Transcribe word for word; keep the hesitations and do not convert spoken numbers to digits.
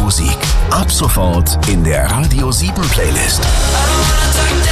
Musik. Ab sofort in der Radio sieben Playlist.